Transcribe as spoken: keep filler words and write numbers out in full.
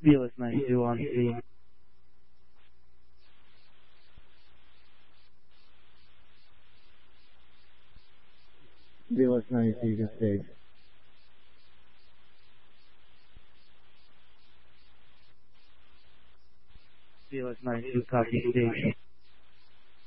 B L S ninety-two on scene. B L S ninety-two, you can stage. B L S ninety-two, copy stage.